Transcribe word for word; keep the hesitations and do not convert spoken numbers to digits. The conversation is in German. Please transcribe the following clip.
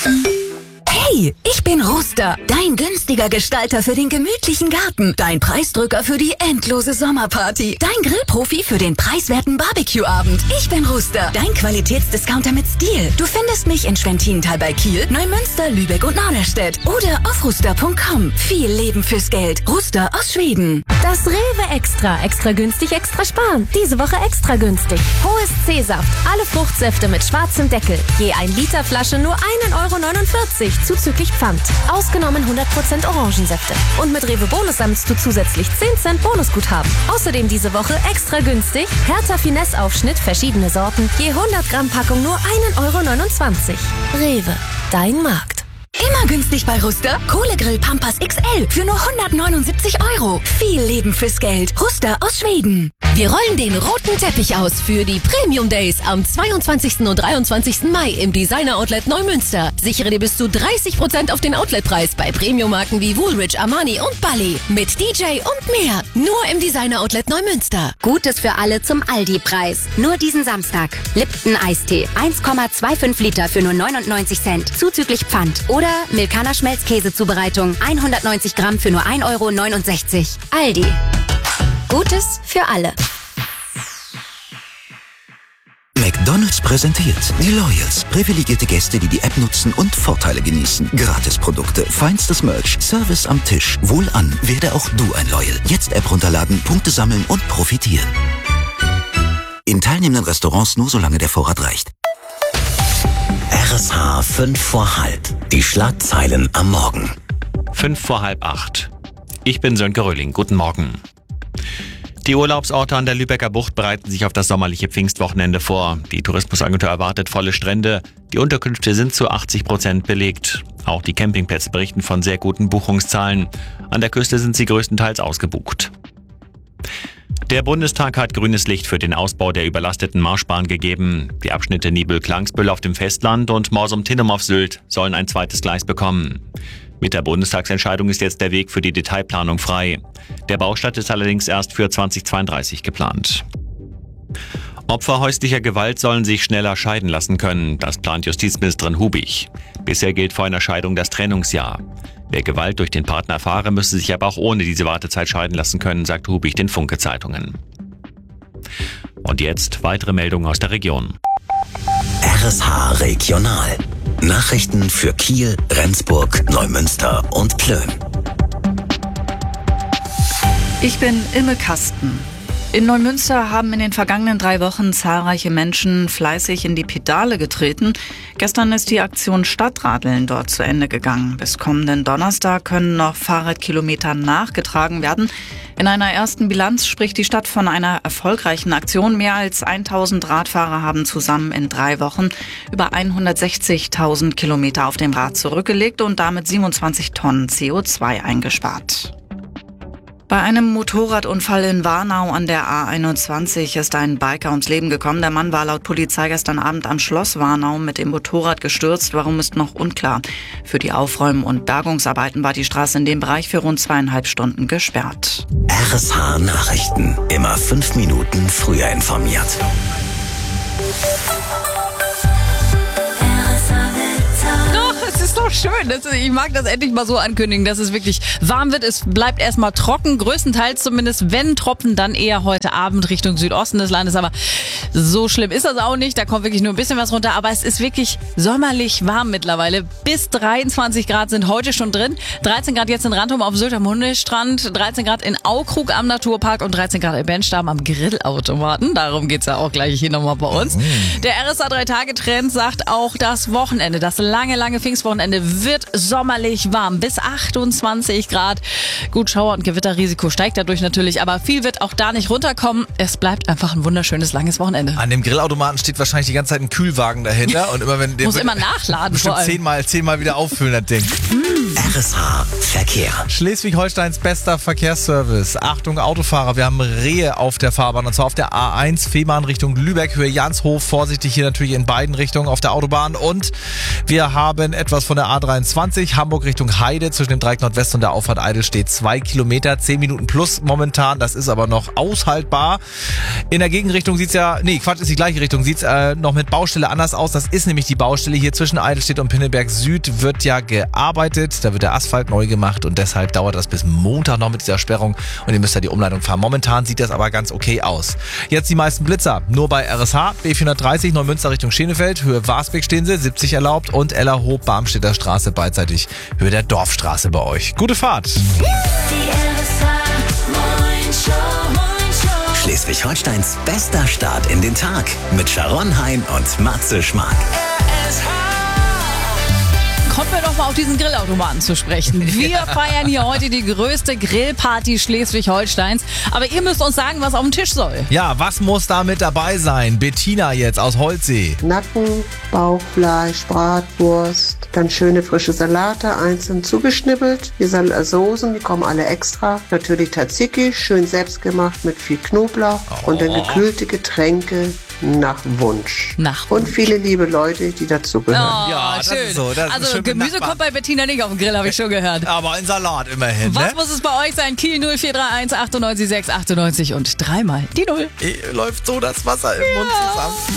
Hey, ich bin Ruster, dein günstiger Gestalter für den gemütlichen Garten, dein Preisdrücker für die endlose Sommerparty, dein Grillprofi für den preiswerten Barbecue-Abend. Ich bin Ruster, dein Qualitätsdiscounter mit Stil. Du findest mich in Schwentintal bei Kiel, Neumünster, Lübeck und Norderstedt oder auf ruster punkt com. Viel Leben fürs Geld. Ruster aus Schweden. Das Rewe Extra. Extra günstig, extra sparen. Diese Woche extra günstig. Hohes C-Saft. Alle Fruchtsäfte mit schwarzem Deckel. Je ein Liter Flasche nur ein Euro neunundvierzig. Zuzüglich Pfand. Ausgenommen hundert Prozent Orangensäfte. Und mit Rewe Bonus sammelst du zusätzlich zehn Cent Bonusguthaben. Außerdem diese Woche extra günstig. Hertha Finesse Aufschnitt, verschiedene Sorten. Je hundert Gramm Packung nur ein Euro neunundzwanzig. Rewe. Dein Markt. Immer günstig bei Ruster. Kohlegrill Pampers X L für nur hundertneunundsiebzig Euro. Viel Leben fürs Geld. Ruster aus Schweden. Wir rollen den roten Teppich aus für die Premium Days am zweiundzwanzigsten und dreiundzwanzigsten Mai im Designer Outlet Neumünster. Sichere dir bis zu dreißig Prozent auf den Outletpreis bei Premium-Marken wie Woolrich, Armani und Bally. Mit D J und mehr. Nur im Designer Outlet Neumünster. Gutes für alle zum Aldi-Preis. Nur diesen Samstag. Lipton Eistee. eins Komma fünfundzwanzig Liter für nur neunundneunzig Cent. Zuzüglich Pfand. Oder Milkaner Schmelzkäse-Zubereitung. hundertneunzig Gramm für nur ein Euro neunundsechzig. Aldi. Gutes für alle. McDonald's präsentiert die Loyals. Privilegierte Gäste, die die App nutzen und Vorteile genießen. Gratisprodukte, feinstes Merch, Service am Tisch. Wohlan, werde auch du ein Loyal. Jetzt App runterladen, Punkte sammeln und profitieren. In teilnehmenden Restaurants nur solange der Vorrat reicht. R S H fünf vor halb. Die Schlagzeilen am Morgen. Fünf vor halb acht. Ich bin Sönke Röhling. Guten Morgen. Die Urlaubsorte an der Lübecker Bucht bereiten sich auf das sommerliche Pfingstwochenende vor. Die Tourismusagentur erwartet volle Strände. Die Unterkünfte sind zu achtzig Prozent belegt. Auch die Campingplätze berichten von sehr guten Buchungszahlen. An der Küste sind sie größtenteils ausgebucht. Der Bundestag hat grünes Licht für den Ausbau der überlasteten Marschbahn gegeben. Die Abschnitte Nibel-Klangsbüll auf dem Festland und Morsum-Tinnum auf Sylt sollen ein zweites Gleis bekommen. Mit der Bundestagsentscheidung ist jetzt der Weg für die Detailplanung frei. Der Baustart ist allerdings erst für zweitausendzweiunddreißig geplant. Opfer häuslicher Gewalt sollen sich schneller scheiden lassen können. Das plant Justizministerin Hubig. Bisher gilt vor einer Scheidung das Trennungsjahr. Wer Gewalt durch den Partner erfahre, müsse sich aber auch ohne diese Wartezeit scheiden lassen können, sagt Hubig den Funke-Zeitungen. Und jetzt weitere Meldungen aus der Region. R S H Regional. Nachrichten für Kiel, Rendsburg, Neumünster und Plön. Ich bin Imme Kasten. In Neumünster haben in den vergangenen drei Wochen zahlreiche Menschen fleißig in die Pedale getreten. Gestern ist die Aktion Stadtradeln dort zu Ende gegangen. Bis kommenden Donnerstag können noch Fahrradkilometer nachgetragen werden. In einer ersten Bilanz spricht die Stadt von einer erfolgreichen Aktion. Mehr als tausend Radfahrer haben zusammen in drei Wochen über hundertsechzigtausend Kilometer auf dem Rad zurückgelegt und damit siebenundzwanzig Tonnen C O zwei eingespart. Bei einem Motorradunfall in Warnau an der A einundzwanzig ist ein Biker ums Leben gekommen. Der Mann war laut Polizei gestern Abend am Schloss Warnau mit dem Motorrad gestürzt. Warum, ist noch unklar. Für die Aufräumen- und Bergungsarbeiten war die Straße in dem Bereich für rund zweieinhalb Stunden gesperrt. R S H Nachrichten. Immer fünf Minuten früher informiert. So schön. Das ist, ich mag das endlich mal so ankündigen, dass es wirklich warm wird. Es bleibt erstmal trocken, größtenteils zumindest. Wenn Tropfen, dann eher heute Abend Richtung Südosten des Landes. Aber so schlimm ist das auch nicht. Da kommt wirklich nur ein bisschen was runter. Aber es ist wirklich sommerlich warm mittlerweile. Bis dreiundzwanzig Grad sind heute schon drin. dreizehn Grad jetzt in Rantum auf Sylt am Hundestrand. dreizehn Grad in Aukrug am Naturpark und dreizehn Grad in Benstarm am Grillautomaten. Darum geht's ja auch gleich hier nochmal bei uns. Der R S A drei Tage Trend sagt auch, das Wochenende, das lange, lange Pfingstwochenende wird sommerlich warm. Bis achtundzwanzig Grad. Gut, Schauer- und Gewitterrisiko steigt dadurch natürlich, aber viel wird auch da nicht runterkommen. Es bleibt einfach ein wunderschönes, langes Wochenende. An dem Grillautomaten steht wahrscheinlich die ganze Zeit ein Kühlwagen dahinter. Und immer wenn Muss immer nachladen. Bestimmt vor allem. zehnmal, zehnmal wieder auffüllen, das Ding. R R S H Verkehr. Schleswig-Holsteins bester Verkehrsservice. Achtung Autofahrer, wir haben Rehe auf der Fahrbahn und zwar auf der A eins, Fehmarn Richtung Lübeck, Höhe Janshof. Vorsichtig hier natürlich in beiden Richtungen auf der Autobahn. Und wir haben etwas von der A dreiundzwanzig, Hamburg Richtung Heide. Zwischen dem Dreieck Nordwest und der Auffahrt Eidel steht zwei Kilometer, zehn Minuten plus momentan. Das ist aber noch aushaltbar. In der Gegenrichtung sieht's ja, nee, Quatsch, ist die gleiche Richtung, sieht's äh, noch mit Baustelle anders aus. Das ist nämlich die Baustelle hier zwischen Eidelstedt und Pinneberg Süd, wird ja gearbeitet. Da wird der Asphalt neu gemacht und deshalb dauert das bis Montag noch mit dieser Sperrung und ihr müsst ja die Umleitung fahren. Momentan sieht das aber ganz okay aus. Jetzt die meisten Blitzer, nur bei R S H, B vierhundertdreißig, Neumünster Richtung Schenefeld, Höhe Warsbeck stehen sie, siebzig erlaubt und Ellerhoop, Barmstädter Straße beidseitig, Höhe der Dorfstraße bei euch. Gute Fahrt! Schleswig-Holsteins bester Start in den Tag mit Sharon Hein und Matze Schmark. Kommen wir doch mal auf diesen Grillautomaten zu sprechen. Wir feiern hier heute die größte Grillparty Schleswig-Holsteins. Aber ihr müsst uns sagen, was auf dem Tisch soll. Ja, was muss da mit dabei sein? Bettina jetzt aus Holzsee. Nacken, Bauchfleisch, Bratwurst, dann schöne frische Salate, einzeln zugeschnippelt. Die Sal- Soßen, die kommen alle extra. Natürlich Tzatziki, schön selbstgemacht mit viel Knoblauch. Oh. Und dann gekühlte Getränke nach Wunsch. Nach Und viele liebe Leute, die dazugehören. Oh, Ja, das schön. ist so, das ist also schön mit Gemüse Nachbarn. kommt bei Bettina nicht auf den Grill, habe ich schon gehört. Aber ein Salat immerhin, Was ne? muss es bei euch sein? Kiel null vier drei eins achtundneunzig sechs achtundneunzig und dreimal die Null. Eh, läuft so das Wasser im Mund zusammen.